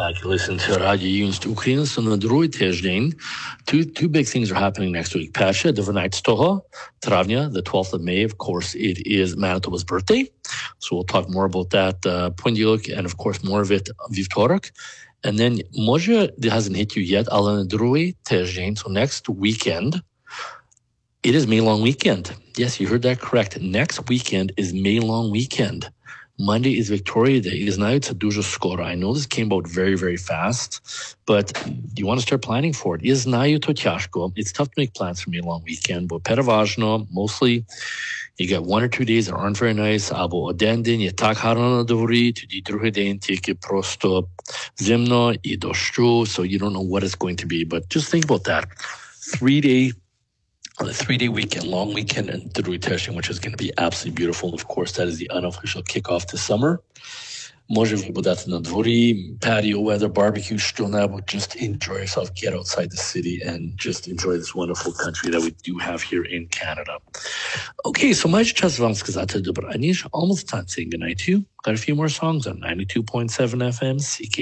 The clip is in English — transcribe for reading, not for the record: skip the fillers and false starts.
back. You listen to Radio Unst Ukraine. So на другий тиждень, two big things are happening next week. Перше, 12 травня, the 12th of May, of course, it is Manitoba's birthday. So we'll talk more about that понеділок, and of course more of it вівторок. And then, може, it hasn't hit you yet, але на другий тиждень, so next weekend, it is May Long Weekend. Yes, you heard that correct. Next weekend is May Long Weekend. Monday is Victoria Day. І знаю, це дуже скоро. I know this came about very, very fast, but you want to start planning for it. І знаю, то тяжко. It's tough to make plans for May Long Weekend, but переважно, mostly, you get 1 or 2 days that aren't very nice, або один день є так гарно на дворі, тоді другий день тільки просто зимно і дощу, so you don't know what it's going to be. But just think about that. 3-day weekend, long weekend, and другий тиждень, which is going to be absolutely beautiful. Of course, that is the unofficial kickoff to summer. Може ви будете на дворі, patio weather, barbecue, що-небудь, just enjoy yourself, get outside the city, and just enjoy this wonderful country that we do have here in Canada. Okay, so майже час вам сказати добраніч. Almost time saying goodnight to you. Got a few more songs on 92.7 FM, CK.